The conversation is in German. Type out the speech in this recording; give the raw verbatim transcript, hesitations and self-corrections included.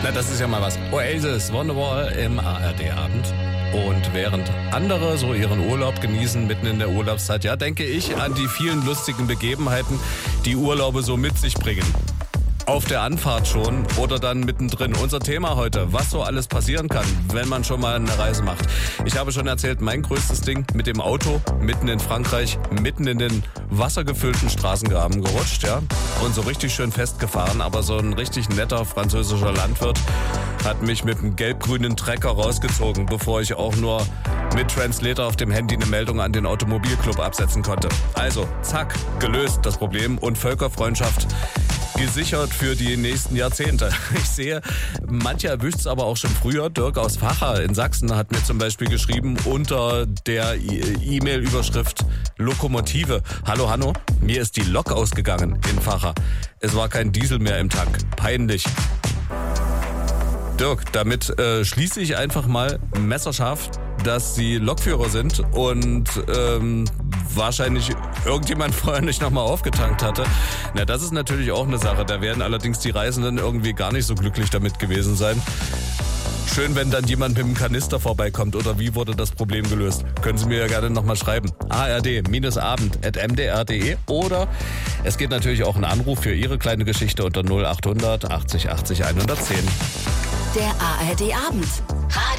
Na, das ist ja mal was. Oasis, Wonderwall im A R D-Abend. Und während andere so ihren Urlaub genießen, mitten in der Urlaubszeit, ja, denke ich an die vielen lustigen Begebenheiten, die Urlaube so mit sich bringen. Auf der Anfahrt schon oder dann mittendrin. Unser Thema heute, was so alles passieren kann, wenn man schon mal eine Reise macht. Ich habe schon erzählt, mein größtes Ding mit dem Auto, mitten in Frankreich, mitten in den wassergefüllten Straßengraben gerutscht, ja. Und so richtig schön festgefahren, aber so ein richtig netter französischer Landwirt hat mich mit einem gelb-grünen Trecker rausgezogen, bevor ich auch nur mit Translator auf dem Handy eine Meldung an den Automobilclub absetzen konnte. Also, zack, gelöst das Problem und Völkerfreundschaft gesichert für die nächsten Jahrzehnte. Ich sehe, manche erwischt es aber auch schon früher. Dirk aus Vacha in Sachsen hat mir zum Beispiel geschrieben unter der E-Mail-Überschrift Lokomotive. Hallo Hanno, mir ist die Lok ausgegangen in Vacha. Es war kein Diesel mehr im Tank. Peinlich. Dirk, damit äh, schließe ich einfach mal messerscharf, dass Sie Lokführer sind und ähm, wahrscheinlich irgendjemand vorher nicht nochmal aufgetankt hatte. Na, das ist natürlich auch eine Sache. Da werden allerdings die Reisenden irgendwie gar nicht so glücklich damit gewesen sein. Schön, wenn dann jemand mit einem Kanister vorbeikommt. Oder wie wurde das Problem gelöst? Können Sie mir ja gerne nochmal schreiben. A R D Abend at m d r punkt d e oder es geht natürlich auch ein Anruf für Ihre kleine Geschichte unter null acht hundert achtzig achtzig hundertzehn. Der A R D Abend.